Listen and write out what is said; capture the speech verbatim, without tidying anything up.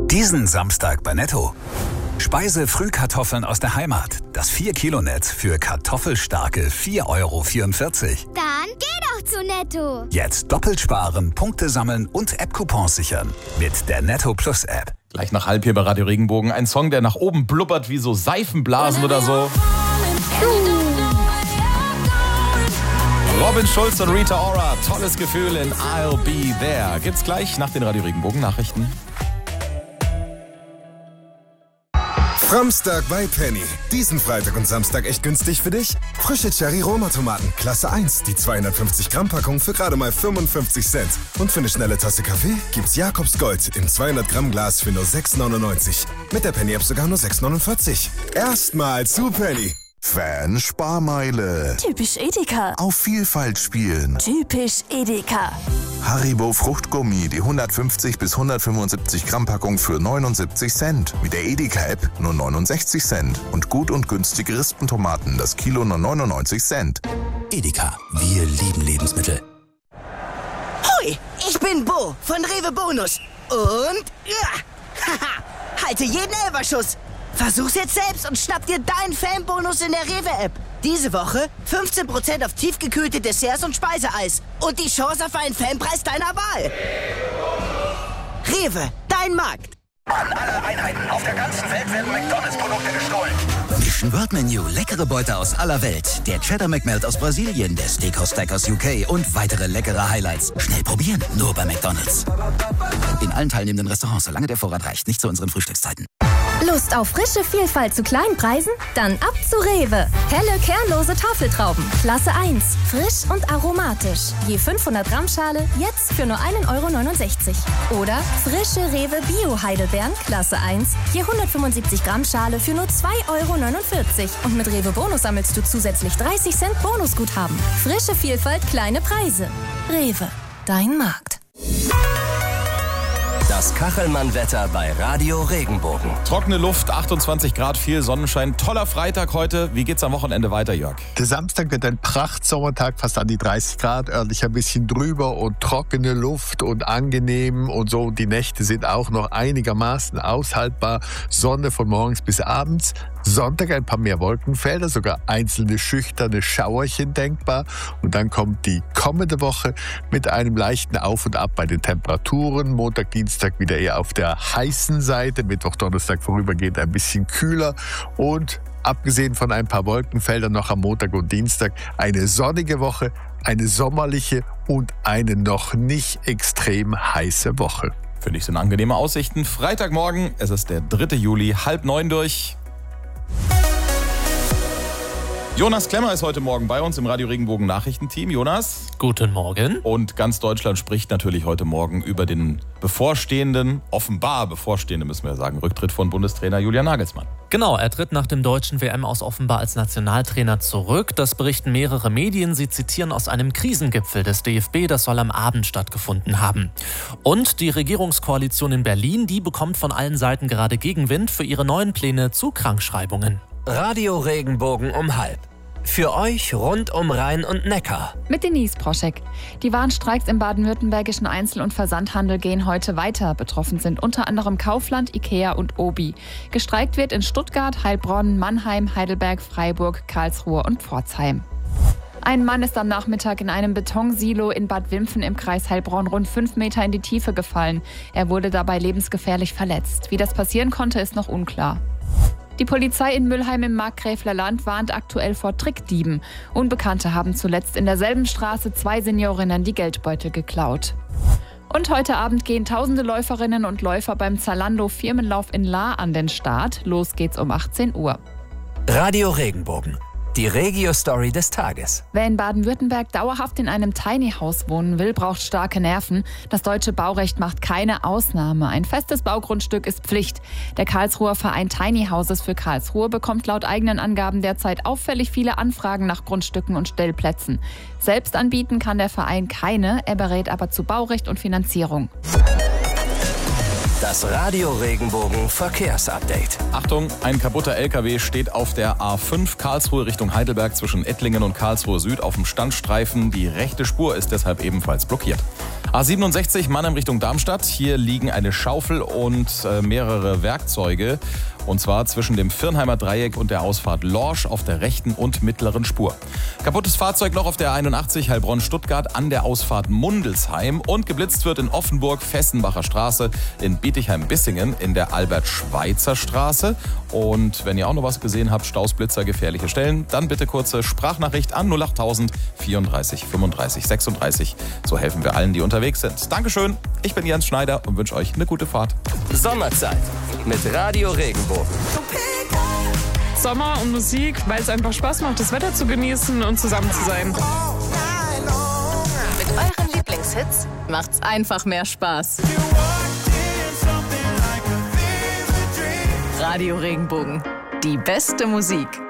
Diesen Samstag bei Netto. Speise-Frühkartoffeln aus der Heimat. Das vier Kilo Netz für kartoffelstarke vier Euro vierundvierzig. Dann geh doch zu Netto. Jetzt doppelt sparen, Punkte sammeln und App-Coupons sichern. Mit der Netto Plus App. Gleich nach halb hier bei Radio Regenbogen. Ein Song, der nach oben blubbert wie so Seifenblasen oder so. Robin Schulz und Rita Ora. Tolles Gefühl in I'll Be There. Gibt's gleich nach den Radio Regenbogen Nachrichten. Samstag bei Penny. Diesen Freitag und Samstag echt günstig für dich? Frische Cherry-Roma-Tomaten, Klasse eins. Die zweihundertfünfzig Gramm Packung für gerade mal fünfundfünfzig Cent. Und für eine schnelle Tasse Kaffee gibt's Jakobs Gold im zweihundert Gramm Glas für nur sechs neunundneunzig. Mit der Penny-App sogar nur sechs neunundvierzig. Erstmal zu Penny. Fan-Sparmeile. Typisch Edeka. Auf Vielfalt spielen. Typisch Edeka. Haribo Fruchtgummi, die hundertfünfzig bis hundertfünfundsiebzig Gramm Packung für neunundsiebzig Cent. Mit der Edeka-App nur neunundsechzig Cent. Und gut und günstige Rispentomaten, das Kilo nur neunundneunzig Cent. Edeka, wir lieben Lebensmittel. Hoi, ich bin Bo von Rewe Bonus. Und ja, haha, halte jeden Elferschuss. Versuch's jetzt selbst und schnapp dir deinen Fanbonus in der Rewe-App. Diese Woche fünfzehn Prozent auf tiefgekühlte Desserts und Speiseeis. Und die Chance auf einen Fanpreis deiner Wahl. Rewe, dein Markt. An alle Einheiten auf der ganzen Welt werden McDonalds-Produkte gestohlen. Mission World Menu, leckere Beute aus aller Welt. Der Cheddar McMelt aus Brasilien, der Steakhouse Stack aus U K und weitere leckere Highlights. Schnell probieren, nur bei McDonalds. In allen teilnehmenden Restaurants, solange der Vorrat reicht, nicht zu unseren Frühstückszeiten. Lust auf frische Vielfalt zu kleinen Preisen? Dann ab zu Rewe. Helle, kernlose Tafeltrauben. Klasse eins. Frisch und aromatisch. Je fünfhundert Gramm Schale, jetzt für nur ein Euro neunundsechzig. Oder frische Rewe Bio Heidelbeeren. Klasse eins. Je hundertfünfundsiebzig Gramm Schale für nur zwei Euro neunundvierzig. Und mit Rewe Bonus sammelst du zusätzlich dreißig Cent Bonusguthaben. Frische Vielfalt, kleine Preise. Rewe. Dein Markt. Das Kachelmann-Wetter bei Radio Regenbogen. Trockene Luft, achtundzwanzig Grad, viel Sonnenschein. Toller Freitag heute. Wie geht's am Wochenende weiter, Jörg? Der Samstag wird ein Prachtsommertag, fast an die dreißig Grad, örtlich ein bisschen drüber und trockene Luft und angenehm und so. Die Nächte sind auch noch einigermaßen aushaltbar. Sonne von morgens bis abends. Sonntag ein paar mehr Wolkenfelder, sogar einzelne schüchterne Schauerchen denkbar. Und dann kommt die kommende Woche mit einem leichten Auf und Ab bei den Temperaturen. Montag, Dienstag wieder eher auf der heißen Seite. Mittwoch, Donnerstag vorübergehend ein bisschen kühler. Und abgesehen von ein paar Wolkenfeldern noch am Montag und Dienstag eine sonnige Woche, eine sommerliche und eine noch nicht extrem heiße Woche. Finde ich, sind angenehme Aussichten. Freitagmorgen, es ist der dritte Juli, halb neun durch. Jonas Klemmer ist heute Morgen bei uns im Radio Regenbogen Nachrichtenteam. Jonas? Guten Morgen. Und ganz Deutschland spricht natürlich heute Morgen über den bevorstehenden, offenbar bevorstehenden, müssen wir sagen, Rücktritt von Bundestrainer Julian Nagelsmann. Genau, er tritt nach dem deutschen W M aus offenbar als Nationaltrainer zurück. Das berichten mehrere Medien. Sie zitieren aus einem Krisengipfel des D F B, das soll am Abend stattgefunden haben. Und die Regierungskoalition in Berlin, die bekommt von allen Seiten gerade Gegenwind für ihre neuen Pläne zu Krankschreibungen. Radio Regenbogen um halb. Für euch rund um Rhein und Neckar. Mit Denise Proschek. Die Warnstreiks im baden-württembergischen Einzel- und Versandhandel gehen heute weiter. Betroffen sind unter anderem Kaufland, Ikea und Obi. Gestreikt wird in Stuttgart, Heilbronn, Mannheim, Heidelberg, Freiburg, Karlsruhe und Pforzheim. Ein Mann ist am Nachmittag in einem Betonsilo in Bad Wimpfen im Kreis Heilbronn rund fünf Meter in die Tiefe gefallen. Er wurde dabei lebensgefährlich verletzt. Wie das passieren konnte, ist noch unklar. Die Polizei in Mülheim im Markgräfler Land warnt aktuell vor Trickdieben. Unbekannte haben zuletzt in derselben Straße zwei Seniorinnen die Geldbeutel geklaut. Und heute Abend gehen tausende Läuferinnen und Läufer beim Zalando Firmenlauf in Lahr an den Start. Los geht's um achtzehn Uhr. Radio Regenbogen. Die Regio-Story des Tages. Wer in Baden-Württemberg dauerhaft in einem Tiny House wohnen will, braucht starke Nerven. Das deutsche Baurecht macht keine Ausnahme. Ein festes Baugrundstück ist Pflicht. Der Karlsruher Verein Tiny Houses für Karlsruhe bekommt laut eigenen Angaben derzeit auffällig viele Anfragen nach Grundstücken und Stellplätzen. Selbst anbieten kann der Verein keine, er berät aber zu Baurecht und Finanzierung. Das Radio Regenbogen Verkehrsupdate. Achtung, ein kaputter L K W steht auf der A fünf Karlsruhe Richtung Heidelberg zwischen Ettlingen und Karlsruhe Süd auf dem Standstreifen. Die rechte Spur ist deshalb ebenfalls blockiert. A siebenundsechzig Mannheim Richtung Darmstadt. Hier liegen eine Schaufel und äh, mehrere Werkzeuge. Und zwar zwischen dem Virnheimer Dreieck und der Ausfahrt Lorsch auf der rechten und mittleren Spur. Kaputtes Fahrzeug noch auf der einundachtzig Heilbronn-Stuttgart an der Ausfahrt Mundelsheim. Und geblitzt wird in Offenburg-Fessenbacher Straße, in Bietigheim-Bissingen, in der Albert-Schweitzer Straße. Und wenn ihr auch noch was gesehen habt, Stausblitzer, gefährliche Stellen, dann bitte kurze Sprachnachricht an null achttausend vierunddreißig fünfunddreißig sechsunddreißig. So helfen wir allen, die unterwegs sind. Dankeschön, ich bin Jens Schneider und wünsche euch eine gute Fahrt. Sommerzeit mit Radio Regenbogen. Sommer und Musik, weil es einfach Spaß macht, das Wetter zu genießen und zusammen zu sein. Mit euren Lieblingshits macht's einfach mehr Spaß. Radio Regenbogen, die beste Musik.